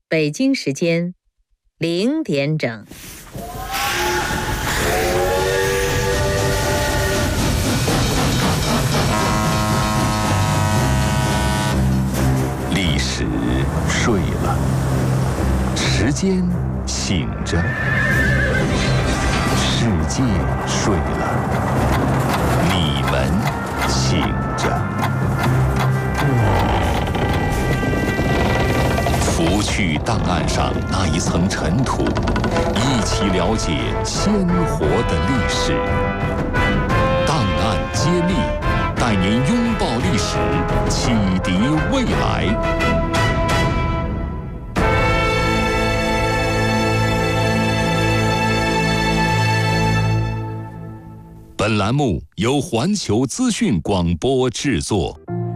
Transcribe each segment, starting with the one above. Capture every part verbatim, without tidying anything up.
北京时间零点整。 历史睡了，时间醒着，世界睡了，你们醒着。拂去档案上那一层尘土，一起了解鲜活的历史。档案揭秘，带您拥抱历史，启迪未来。本栏目由环球资讯广播制作。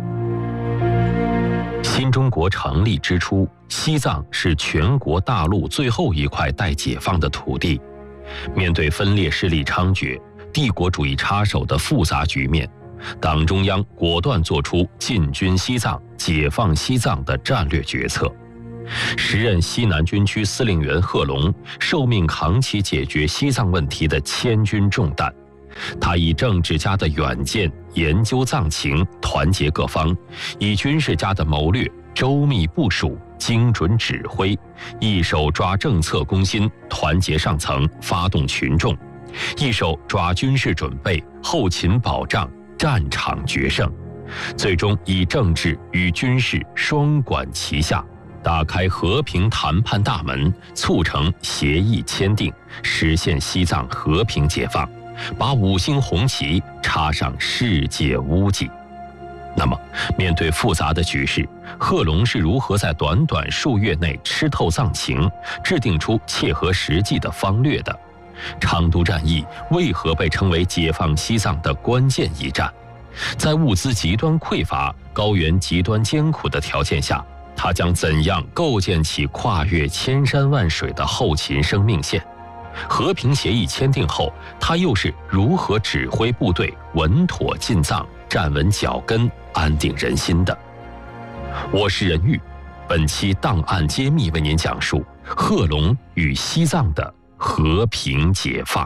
新中国成立之初，西藏是全国大陆最后一块待解放的土地。面对分裂势力猖獗、帝国主义插手的复杂局面，党中央果断作出进军西藏、解放西藏的战略决策。时任西南军区司令员贺龙受命扛起解决西藏问题的千钧重担。他以政治家的远见研究藏情，团结各方；以军事家的谋略周密部署，精准指挥；一手抓政策攻心，团结上层，发动群众；一手抓军事准备，后勤保障，战场决胜。最终以政治与军事双管齐下，打开和平谈判大门，促成协议签订，实现西藏和平解放，把五星红旗插上世界屋脊。那么，面对复杂的局势，贺龙是如何在短短数月内吃透藏情，制定出切合实际的方略的？昌都战役为何被称为解放西藏的关键一战？在物资极端匮乏、高原极端艰苦的条件下，他将怎样构建起跨越千山万水的后勤生命线？和平协议签订后，他又是如何指挥部队稳妥进藏、站稳脚跟、安定人心的？我是任玉，本期档案揭秘为您讲述贺龙与西藏的和平解放。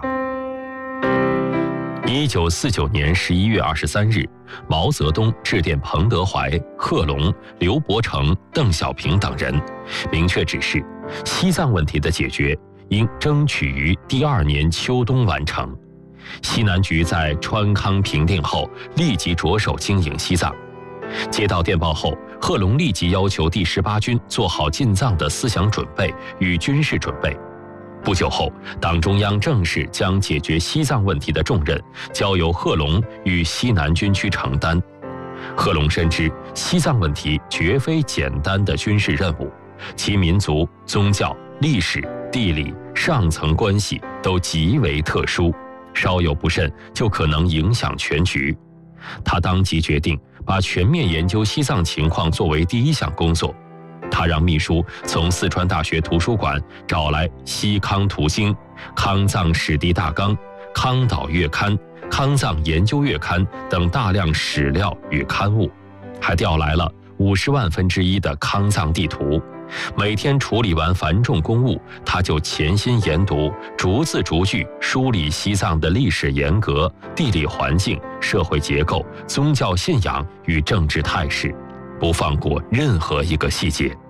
一九四九年十一月二十三日，毛泽东致电彭德怀、贺龙、刘伯承、邓小平等人，明确指示西藏问题的解决应争取于第二年秋冬完成。西南局在川康平定后，立即着手经营西藏。接到电报后，贺龙立即要求第十八军做好进藏的思想准备与军事准备。不久后，党中央正式将解决西藏问题的重任交由贺龙与西南军区承担。贺龙深知西藏问题绝非简单的军事任务，其民族、宗教、历史、地理、上层关系都极为特殊，稍有不慎就可能影响全局。他当即决定把全面研究西藏情况作为第一项工作。他让秘书从四川大学图书馆找来《西康图经》《康藏史地大纲》《康岛月刊》《康藏研究月刊》等大量史料与刊物，还调来了五十万分之一的康藏地图。每天处理完繁重公务，他就潜心研读，逐字逐句梳理西藏的历史沿革、地理环境、社会结构、宗教信仰与政治态势，不放过任何一个细节。